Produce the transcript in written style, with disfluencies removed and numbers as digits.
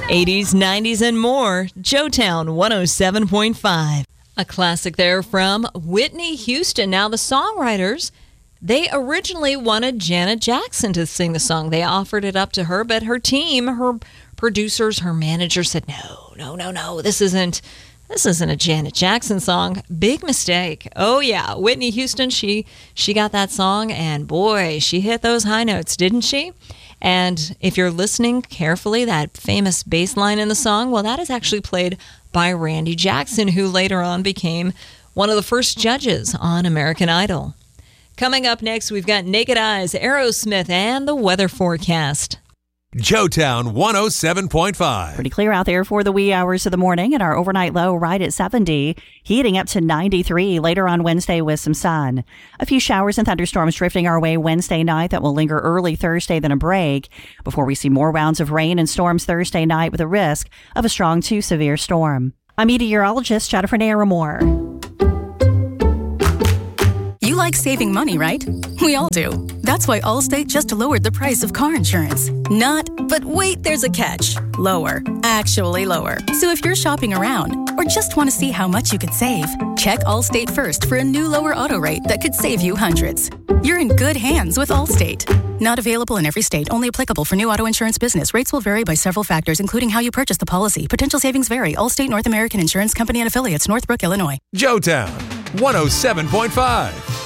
80s, 90s, and more. Joetown 107.5. A classic there from Whitney Houston. Now, the songwriters, they originally wanted Janet Jackson to sing the song. They offered it up to her, but her team, her producers, her manager said, no, this isn't a Janet Jackson song. Big mistake. Oh, yeah. Whitney Houston, she got that song, and boy, she hit those high notes, didn't she? And if you're listening carefully, that famous bass line in the song, well, that is actually played by Randy Jackson, who later on became one of the first judges on American Idol. Coming up next, we've got Naked Eyes, Aerosmith, and the weather forecast. Joetown 107.5. Pretty clear out there for the wee hours of the morning, and our overnight low right at 70, heating up to 93 later on Wednesday with some sun. A few showers and thunderstorms drifting our way Wednesday night that will linger early Thursday, then a break, before we see more rounds of rain and storms Thursday night with a risk of a strong to severe storm. I'm meteorologist Jennifer Naramore. You like saving money, right? We all do. That's why Allstate just lowered the price of car insurance. But wait, there's a catch. Lower. Actually lower. So if you're shopping around or just want to see how much you could save, check Allstate first for a new lower auto rate that could save you hundreds. You're in good hands with Allstate. Not available in every state. Only applicable for new auto insurance business. Rates will vary by several factors, including how you purchase the policy. Potential savings vary. Allstate North American Insurance Company and affiliates, Northbrook, Illinois. Joetown 107.5.